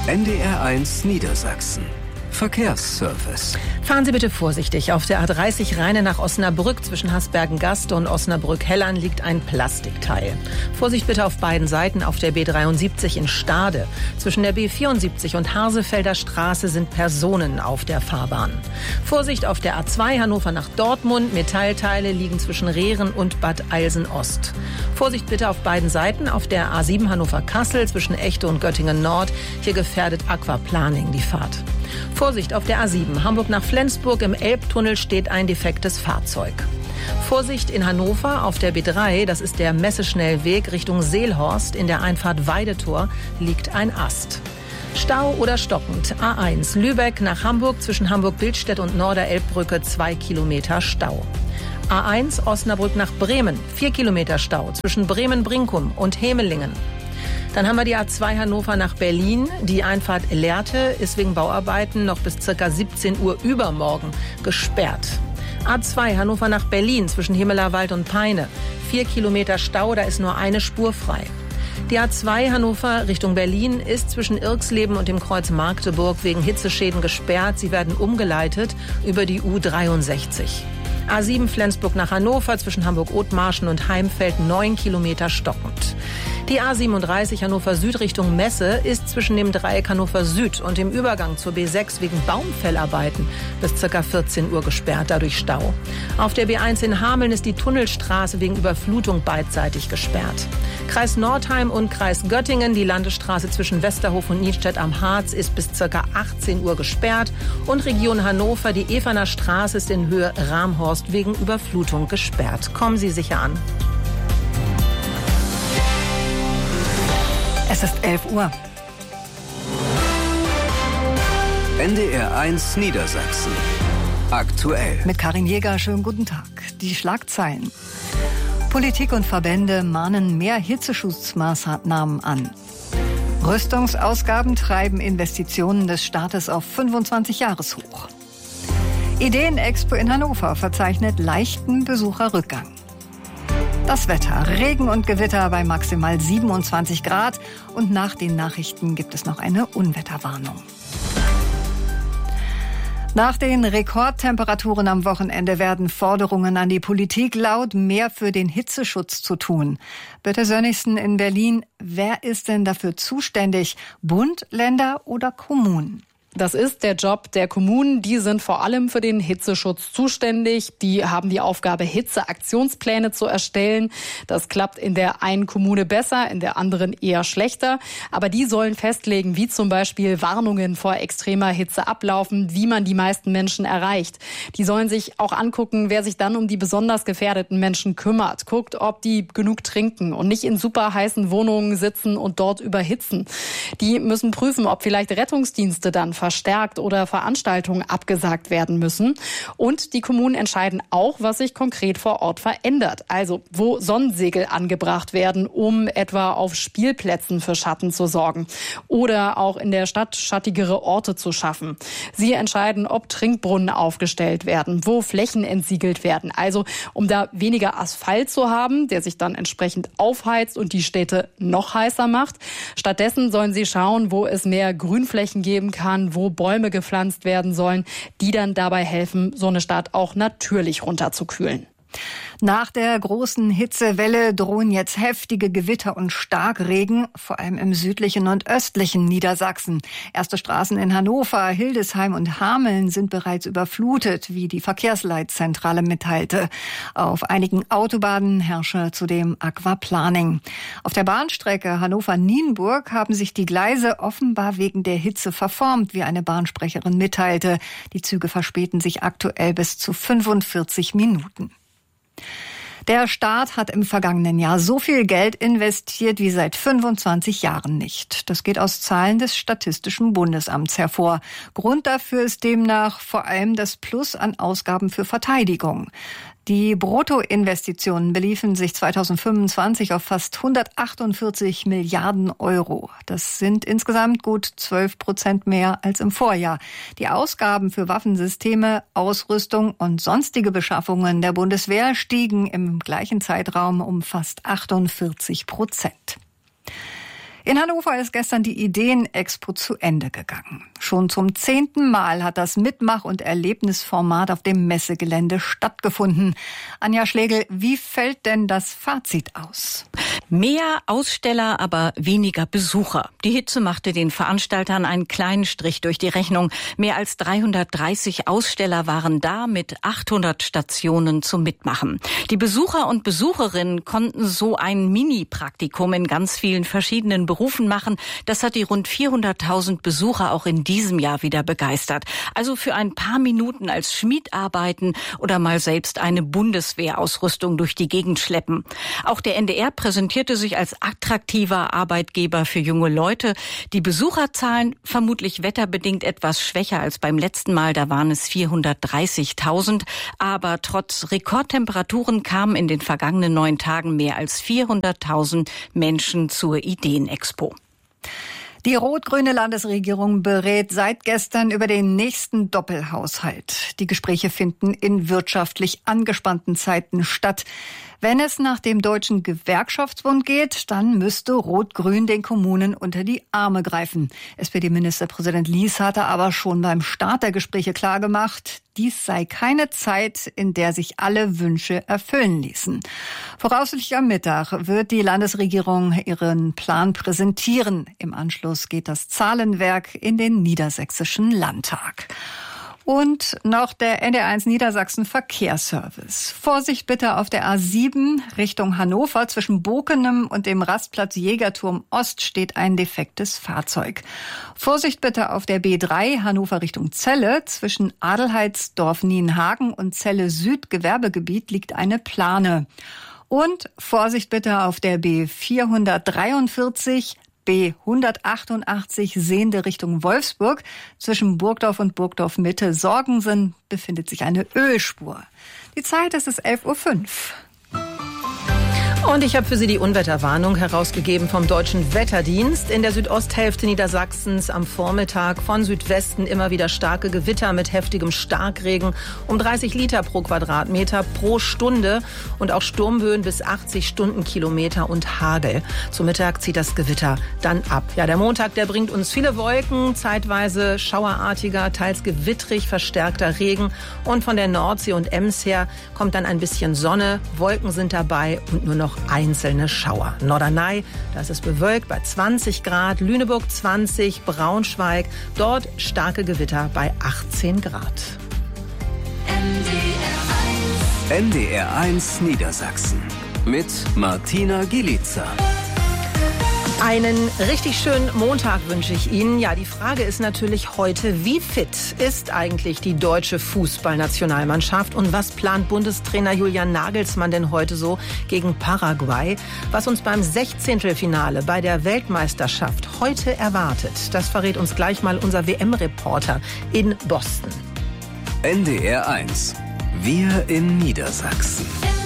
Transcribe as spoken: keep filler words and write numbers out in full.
N D R eins Niedersachsen. Verkehrsservice. Fahren Sie bitte vorsichtig. Auf der A dreißig Rheine nach Osnabrück zwischen Hasbergen-Gaste und Osnabrück-Hellern liegt ein Plastikteil. Vorsicht bitte auf beiden Seiten auf der B dreiundsiebzig in Stade. Zwischen der B vierundsiebzig und Harsefelder Straße sind Personen auf der Fahrbahn. Vorsicht auf der A zwei Hannover nach Dortmund. Metallteile liegen zwischen Rehren und Bad Eilsen-Ost. Vorsicht bitte auf beiden Seiten auf der A sieben Hannover-Kassel zwischen Echte und Göttingen-Nord. Hier gefährdet Aquaplaning die Fahrt. Vorsicht auf der A sieben, Hamburg nach Flensburg, im Elbtunnel steht ein defektes Fahrzeug. Vorsicht in Hannover auf der B drei, das ist der Messeschnellweg Richtung Seelhorst, in der Einfahrt Weidetor liegt ein Ast. Stau oder stockend, A eins, Lübeck nach Hamburg, zwischen Hamburg-Bildstedt und Norderelbbrücke zwei Kilometer Stau. A eins, Osnabrück nach Bremen, vier Kilometer Stau, zwischen Bremen-Brinkum und Hemelingen. Dann haben wir die A zwei Hannover nach Berlin. Die Einfahrt Lehrte ist wegen Bauarbeiten noch bis ca. siebzehn Uhr übermorgen gesperrt. A zwei Hannover nach Berlin zwischen Himmelerwald und Peine. Vier Kilometer Stau, da ist nur eine Spur frei. Die A zwei Hannover Richtung Berlin ist zwischen Irxleben und dem Kreuz Magdeburg wegen Hitzeschäden gesperrt. Sie werden umgeleitet über die U dreiundsechzig. A sieben Flensburg nach Hannover zwischen Hamburg-Othmarschen und Heimfeld neun Kilometer stockend. Die A siebenunddreißig Hannover Süd Richtung Messe ist zwischen dem Dreieck Hannover Süd und dem Übergang zur B sechs wegen Baumfellarbeiten bis ca. vierzehn Uhr gesperrt, dadurch Stau. Auf der B eins in Hameln ist die Tunnelstraße wegen Überflutung beidseitig gesperrt. Kreis Nordheim und Kreis Göttingen, die Landesstraße zwischen Westerhof und Niedstedt am Harz ist bis ca. achtzehn Uhr gesperrt. Und Region Hannover, die Eferner Straße ist in Höhe Ramhorst wegen Überflutung gesperrt. Kommen Sie sicher an. Es ist elf Uhr. N D R eins Niedersachsen. Aktuell. Mit Karin Jäger, schönen guten Tag. Die Schlagzeilen. Politik und Verbände mahnen mehr Hitzeschutzmaßnahmen an. Rüstungsausgaben treiben Investitionen des Staates auf fünfundzwanzig Jahreshoch. Ideenexpo in Hannover verzeichnet leichten Besucherrückgang. Das Wetter, Regen und Gewitter bei maximal siebenundzwanzig Grad und nach den Nachrichten gibt es noch eine Unwetterwarnung. Nach den Rekordtemperaturen am Wochenende werden Forderungen an die Politik laut, mehr für den Hitzeschutz zu tun. Birte Sönnigsen in Berlin, wer ist denn dafür zuständig? Bund, Länder oder Kommunen? Das ist der Job der Kommunen. Die sind vor allem für den Hitzeschutz zuständig. Die haben die Aufgabe, Hitzeaktionspläne zu erstellen. Das klappt in der einen Kommune besser, in der anderen eher schlechter. Aber die sollen festlegen, wie zum Beispiel Warnungen vor extremer Hitze ablaufen, wie man die meisten Menschen erreicht. Die sollen sich auch angucken, wer sich dann um die besonders gefährdeten Menschen kümmert. Guckt, ob die genug trinken und nicht in super heißen Wohnungen sitzen und dort überhitzen. Die müssen prüfen, ob vielleicht Rettungsdienste dann verstärkt oder Veranstaltungen abgesagt werden müssen. Und die Kommunen entscheiden auch, was sich konkret vor Ort verändert. Also wo Sonnensegel angebracht werden, um etwa auf Spielplätzen für Schatten zu sorgen. Oder auch in der Stadt schattigere Orte zu schaffen. Sie entscheiden, ob Trinkbrunnen aufgestellt werden, wo Flächen entsiegelt werden. Also um da weniger Asphalt zu haben, der sich dann entsprechend aufheizt und die Städte noch heißer macht. Stattdessen sollen sie schauen, wo es mehr Grünflächen geben kann, wo Bäume gepflanzt werden sollen, die dann dabei helfen, so eine Stadt auch natürlich runterzukühlen. Nach der großen Hitzewelle drohen jetzt heftige Gewitter und Starkregen, vor allem im südlichen und östlichen Niedersachsen. Erste Straßen in Hannover, Hildesheim und Hameln sind bereits überflutet, wie die Verkehrsleitzentrale mitteilte. Auf einigen Autobahnen herrsche zudem Aquaplaning. Auf der Bahnstrecke Hannover-Nienburg haben sich die Gleise offenbar wegen der Hitze verformt, wie eine Bahnsprecherin mitteilte. Die Züge verspäten sich aktuell bis zu fünfundvierzig Minuten. Der Staat hat im vergangenen Jahr so viel Geld investiert wie seit fünfundzwanzig Jahren nicht. Das geht aus Zahlen des Statistischen Bundesamts hervor. Grund dafür ist demnach vor allem das Plus an Ausgaben für Verteidigung. Die Bruttoinvestitionen beliefen sich zweitausendfünfundzwanzig auf fast hundertachtundvierzig Milliarden Euro. Das sind insgesamt gut zwölf Prozent mehr als im Vorjahr. Die Ausgaben für Waffensysteme, Ausrüstung und sonstige Beschaffungen der Bundeswehr stiegen im gleichen Zeitraum um fast achtundvierzig Prozent. In Hannover ist gestern die Ideen-Expo zu Ende gegangen. Schon zum zehnten Mal hat das Mitmach- und Erlebnisformat auf dem Messegelände stattgefunden. Anja Schlegel, wie fällt denn das Fazit aus? Mehr Aussteller, aber weniger Besucher. Die Hitze machte den Veranstaltern einen kleinen Strich durch die Rechnung. Mehr als dreihundertdreißig Aussteller waren da mit achthundert Stationen zum Mitmachen. Die Besucher und Besucherinnen konnten so ein Mini-Praktikum in ganz vielen verschiedenen Berufen machen. Das hat die rund vierhunderttausend Besucher auch in diesem Jahr wieder begeistert. Also für ein paar Minuten als Schmied arbeiten oder mal selbst eine Bundeswehrausrüstung durch die Gegend schleppen. Auch der N D R präsentierte sich als attraktiver Arbeitgeber für junge Leute. Die Besucherzahlen vermutlich wetterbedingt etwas schwächer als beim letzten Mal. Da waren es vierhundertdreißigtausend. Aber trotz Rekordtemperaturen kamen in den vergangenen neun Tagen mehr als vierhunderttausend Menschen zur Ideenexpo. Die rot-grüne Landesregierung berät seit gestern über den nächsten Doppelhaushalt. Die Gespräche finden in wirtschaftlich angespannten Zeiten statt. Wenn es nach dem Deutschen Gewerkschaftsbund geht, dann müsste Rot-Grün den Kommunen unter die Arme greifen. S P D-Ministerpräsident Lies hatte aber schon beim Start der Gespräche klargemacht, dies sei keine Zeit, in der sich alle Wünsche erfüllen ließen. Voraussichtlich am Mittag wird die Landesregierung ihren Plan präsentieren. Im Anschluss geht das Zahlenwerk in den Niedersächsischen Landtag. Und noch der N D R eins Niedersachsen Verkehrsservice. Vorsicht bitte auf der A sieben Richtung Hannover. Zwischen Bokenem und dem Rastplatz Jägerturm Ost steht ein defektes Fahrzeug. Vorsicht bitte auf der B drei Hannover Richtung Celle. Zwischen Adelheidsdorf Nienhagen und Celle Süd Gewerbegebiet liegt eine Plane. Und Vorsicht bitte auf der B vierhundertdreiundvierzig B hundertachtundachtzig sehende Richtung Wolfsburg. Zwischen Burgdorf und Burgdorf Mitte Sorgensen befindet sich eine Ölspur. Die Zeit ist es elf Uhr fünf. Und ich habe für Sie die Unwetterwarnung herausgegeben vom Deutschen Wetterdienst. In der Südosthälfte Niedersachsens am Vormittag von Südwesten immer wieder starke Gewitter mit heftigem Starkregen um dreißig Liter pro Quadratmeter pro Stunde und auch Sturmböen bis achtzig Stundenkilometer und Hagel. Zum Mittag zieht das Gewitter dann ab. Ja, der Montag, der bringt uns viele Wolken, zeitweise schauerartiger, teils gewittrig verstärkter Regen. Und von der Nordsee und Ems her kommt dann ein bisschen Sonne. Wolken sind dabei und nur noch einzelne Schauer. Norderney, da ist es bewölkt bei zwanzig Grad, Lüneburg zwanzig, Braunschweig, dort starke Gewitter bei achtzehn Grad. N D R eins Niedersachsen mit Martina Gielica. Einen richtig schönen Montag wünsche ich Ihnen. Ja, die Frage ist natürlich heute, wie fit ist eigentlich die deutsche Fußballnationalmannschaft und was plant Bundestrainer Julian Nagelsmann denn heute so gegen Paraguay? Was uns beim Sechzehntelfinale bei der Weltmeisterschaft heute erwartet, das verrät uns gleich mal unser W M-Reporter in Boston. N D R eins. Wir in Niedersachsen.